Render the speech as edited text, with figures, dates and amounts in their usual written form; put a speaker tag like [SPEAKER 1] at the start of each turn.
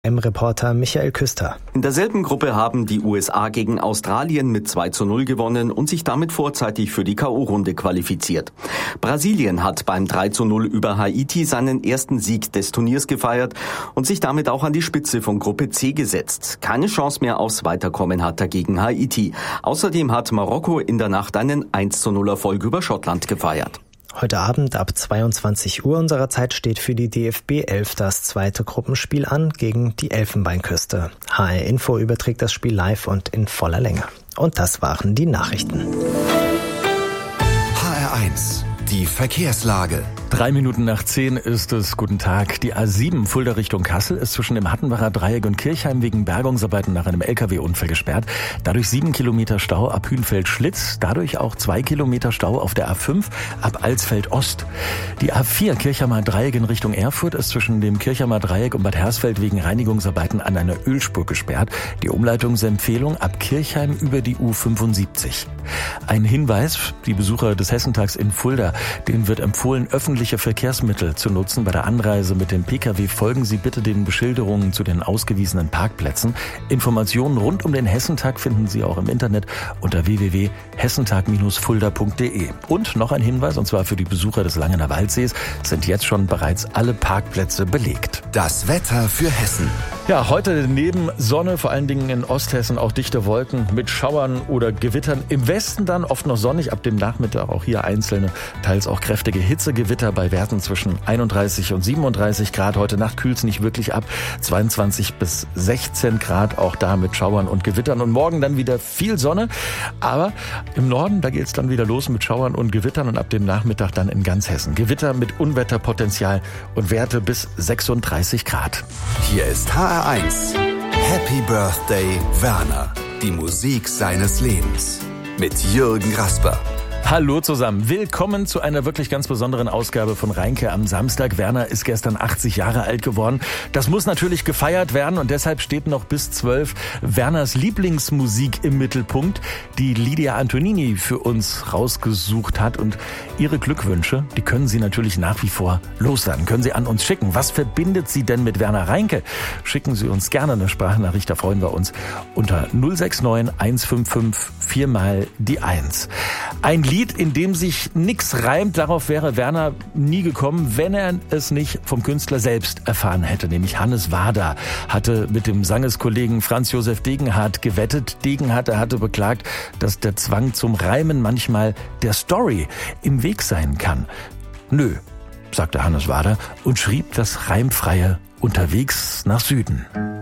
[SPEAKER 1] Reporter Michael Küster.
[SPEAKER 2] In derselben Gruppe haben die USA gegen Australien mit 2:0 gewonnen und sich damit vorzeitig für die K.O.-Runde qualifiziert. Brasilien hat beim 3:0 über Haiti seinen ersten Sieg des Turniers gefeiert und sich damit auch an die Spitze von Gruppe C gesetzt. Keine Chance mehr aufs Weiterkommen hat dagegen Haiti. Außerdem hat Marokko in der Nacht einen 1:0 Erfolg über Schottland gefeiert.
[SPEAKER 1] Heute Abend ab 22 Uhr unserer Zeit steht für die DFB 11 das zweite Gruppenspiel an gegen die Elfenbeinküste. HR Info überträgt das Spiel live und in voller Länge. Und das waren die Nachrichten.
[SPEAKER 3] HR1, die Verkehrslage.
[SPEAKER 4] 9:03 ist es. Guten Tag. Die A7 Fulda Richtung Kassel ist zwischen dem Hattenbacher Dreieck und Kirchheim wegen Bergungsarbeiten nach einem LKW-Unfall gesperrt. Dadurch 7 Kilometer Stau ab Hünfeld-Schlitz. Dadurch auch 2 Kilometer Stau auf der A5 ab Alsfeld-Ost. Die A4 Kirchheimer Dreieck in Richtung Erfurt ist zwischen dem Kirchheimer Dreieck und Bad Hersfeld wegen Reinigungsarbeiten an einer Ölspur gesperrt. Die Umleitungsempfehlung ab Kirchheim über die U75. Ein Hinweis, die Besucher des Hessentags in Fulda, denen wird empfohlen, öffentliche Verkehrsmittel zu nutzen. Bei der Anreise mit dem Pkw folgen Sie bitte den Beschilderungen zu den ausgewiesenen Parkplätzen. Informationen rund um den Hessentag finden Sie auch im Internet unter www.hessentag-fulda.de. Und noch ein Hinweis, und zwar für die Besucher des Langener Waldsees, sind jetzt schon bereits alle Parkplätze belegt.
[SPEAKER 3] Das Wetter für Hessen.
[SPEAKER 4] Ja, heute neben Sonne, vor allen Dingen in Osthessen auch dichte Wolken mit Schauern oder Gewittern. Im Westen dann oft noch sonnig, ab dem Nachmittag auch hier einzelne, teils auch kräftige Hitzegewitter bei Werten zwischen 31 und 37 Grad. Heute Nacht kühlt es nicht wirklich ab, 22 bis 16 Grad, auch da mit Schauern und Gewittern. Und morgen dann wieder viel Sonne, aber im Norden, da geht es dann wieder los mit Schauern und Gewittern und ab dem Nachmittag dann in ganz Hessen. Gewitter mit Unwetterpotenzial und Werte bis 36 Grad.
[SPEAKER 3] Hier ist HR1. Happy Birthday, Werner. Die Musik seines Lebens. Mit Jürgen Rasper.
[SPEAKER 4] Hallo zusammen. Willkommen zu einer wirklich ganz besonderen Ausgabe von Reinke am Samstag. Werner ist gestern 80 Jahre alt geworden. Das muss natürlich gefeiert werden und deshalb steht noch bis 12 Werners Lieblingsmusik im Mittelpunkt, die Lydia Antonini für uns rausgesucht hat. Und ihre Glückwünsche, die können Sie natürlich nach wie vor loswerden. Können Sie an uns schicken. Was verbindet Sie denn mit Werner Reinke? Schicken Sie uns gerne eine Sprachnachricht, da freuen wir uns, unter 069 155 4 mal die 1. Ein Lied, in dem sich nichts reimt, darauf wäre Werner nie gekommen, wenn er es nicht vom Künstler selbst erfahren hätte. Nämlich Hannes Wader hatte mit dem Sangeskollegen Franz Josef Degenhardt gewettet. Degenhardt, er hatte beklagt, dass der Zwang zum Reimen manchmal der Story im Weg sein kann. Nö, sagte Hannes Wader und schrieb das reimfreie Unterwegs nach Süden.